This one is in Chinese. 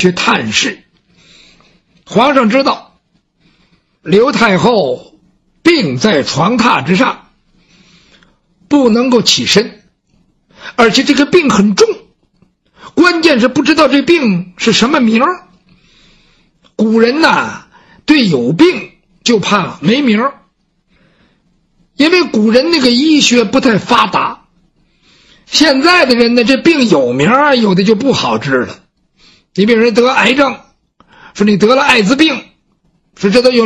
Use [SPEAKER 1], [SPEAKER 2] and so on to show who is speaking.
[SPEAKER 1] 去探视。皇上知道刘太后病在床榻之上，不能够起身，而且这个病很重，关键是不知道这病是什么名儿。古人呐，对有病就怕没名儿，因为古人那个医学不太发达。现在的人呢，这病有名儿，有的就不好治了。你比如说得癌症，说你得了艾滋病，说这都有